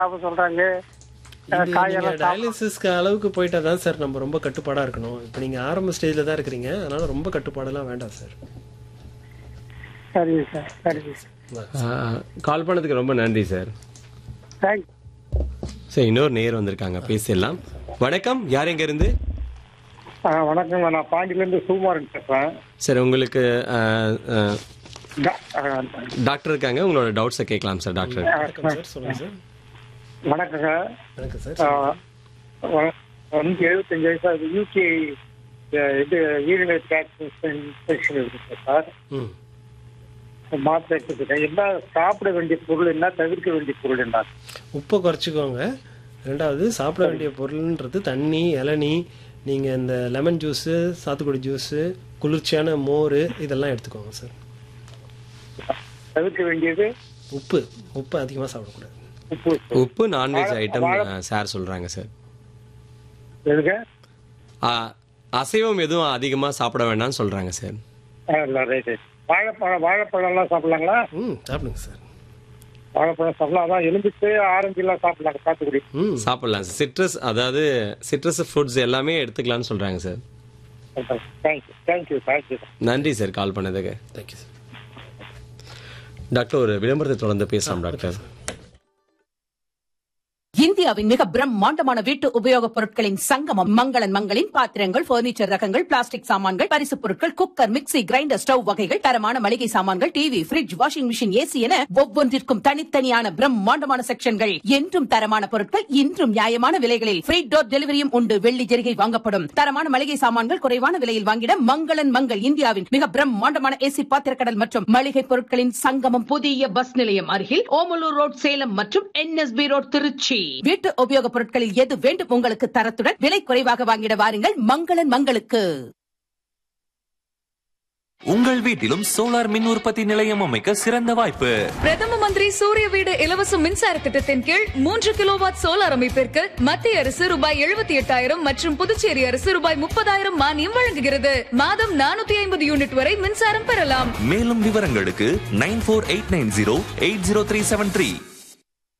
சாப்பிட சொல்றாங்க. காயெல்லாம் டயாலிசிஸ்க்கு அளவுக்கு போயிட்டா தான் சார் நம்ம ரொம்ப கட்டுப்பாடா இருக்கணும். இப்போ நீங்க ஆரம்ப ஸ்டேஜ்ல தான் இருக்கிறீங்க, அதனால ரொம்ப கட்டுப்பாடெல்லாம் வேண்டாம் சார். சரிங்க சார், சரிங்க சார். கால் பண்ணதுக்கு ரொம்ப நன்றி சார். தேங்க்ஸ். சார் இன்னொரு நேர் வந்திருக்காங்க, பேசிடலாம். வணக்கம், யார் எங்க இருந்து? வணக்கம், நான் பாண்டியிலேருந்து சுகுமாரன் பேசுறேன். சார் உங்களுக்கு டாக்டர் இருக்காங்க, உங்களோட டவுட்ஸை கேட்கலாம் சார். டாக்டர் வணக்கம் சார், சொல்லுங்க சார். வணக்கங்க. வணக்கம் சார். 75 வயசு யூகே இது யூரினரி ட்ராக்ட் இன்ஃபெக்ஷன் இருக்கு சார். மாத்திரை எடுத்துக்கிட்டேன். என்ன சாப்பிட வேண்டிய பொருள் என்ன, தவிர்க்க வேண்டிய பொருள் என்ன? உப்பை குறைச்சிக்கோங்க. ரெண்டாவது சாப்பிட வேண்டிய பொருள்ன்றது தண்ணி, இளநீ, நீங்க இந்த லெமன் ஜூஸு, சாத்துக்குடி ஜூஸு, குளிர்ச்சியான மோர் இதெல்லாம் எடுத்துக்கோங்க சார். தவிர்க்க வேண்டியது உப்பு. உப்பு அதிகமாக சாப்பிடக்கூடாது. உப்பு நான்வெஜ் ஐட்டம் சார் சொல்றாங்க சார். எதுங்க? அசைவம் எதுவும் அதிகமா சாப்பிட வேண்டாம்னு சொல்றாங்க சார். வாழைப்பழம் எல்லாம் சாப்பிடலாங்களா? சாப்பிடுங்க சார். வாழைப்பழம் சாப்பிடலாம். அதான் எலும்பிச்சு ஆரஞ்சு எல்லாம் சாப்பிடலாம், சாத்துக்குடி சாப்பிடலாம் சார். சிட்ரஸ், அதாவது சிட்ரஸ் ஃப்ரூட்ஸ் எல்லாமே எடுத்துக்கலாம்னு சொல்றாங்க சார். தேங்க்யூ. நன்றி சார் கால் பண்ணதுக்கு. Thank you sir. டாக்டர் ஒரு விளம்பரத்தை தொடர்ந்து பேசலாம் டாக்டர். இந்தியாவின் மிக பிரம்மாண்டமான வீட்டு உபயோகப் பொருட்களின் சங்கமம் மங்களன் மங்களின் பாத்திரங்கள், பர்னிச்சர் ரகங்கள், பிளாஸ்டிக் சாமான்கள், பரிசுப் பொருட்கள், குக்கர், மிக்ஸி, கிரைண்டர், ஸ்டவ் வகைகள், தரமான மளிகை சாமான்கள், TV, fridge, washing machine, AC என ஒவ்வொன்றிற்கும் தனித்தனியான பிரம்மாண்டமான செக்ஷன்கள். என்றும் தரமான பொருட்கள், இன்றும் நியாயமான விலைகளில் ஃப்ரீ டோர் டெலிவரியும் உண்டு. வெள்ளி ஜெரிகை வாங்கப்படும். தரமான மளிகை சாமான்கள் குறைவான விலையில் வாங்கிட மங்களன் மங்கள். இந்தியாவின் மிக பிரம்மாண்டமான ஏசி பாத்திரக்கடல் மற்றும் மளிகை பொருட்களின் சங்கமம். புதிய பஸ் நிலையம் அருகில் ஓமலூர் ரோட் சேலம் மற்றும் NSB ரோட் திருச்சி. வீட்டு உபயோகப் பொருட்களில் எது வேண்டும் உங்களுக்கு தரத்துடன் விலை குறைவாக வாங்கிட வாருங்கள் மங்களன் மங்களுக்கு. உங்கள் வீட்டிலும் சோலார் மின் உற்பத்தி நிலையம் அமைக்க சிறந்த வாய்ப்பு. பிரதம மந்திரி சூரிய வீடு இலவச மின்சார திட்டத்தின் கீழ் 3 கிலோவாட் சோலார் அமைப்பிற்கு மத்திய அரசு ரூபாய் 78,000 மற்றும் புதுச்சேரி அரசு ரூபாய் 30,000 மானியம் வழங்குகிறது. மாதம் 450 யூனிட் வரை மின்சாரம் பெறலாம். மேலும் விவரங்களுக்கு 9489080373.